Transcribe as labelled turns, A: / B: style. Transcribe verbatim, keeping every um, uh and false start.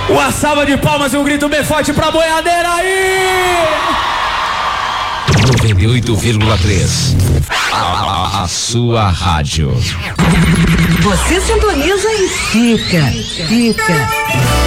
A: Uma salva de palmas e um grito bem forte pra boiadeira aí!
B: noventa e oito vírgula três. A, a, a sua rádio.
C: Você sintoniza e fica, fica.